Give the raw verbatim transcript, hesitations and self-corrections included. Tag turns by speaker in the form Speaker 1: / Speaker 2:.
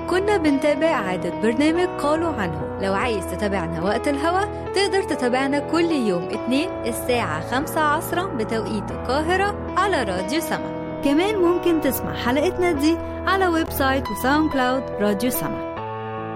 Speaker 1: كنا بنتابع إعادة برنامج قالوا عنه. لو عايز تتابعنا وقت الهوا تقدر تتابعنا كل يوم اثنين الساعة خمسة عصرا بتوقيت القاهرة على راديو سما. كمان ممكن تسمع حلقتنا دي على ويب سايت وساوند كلاود راديو سما.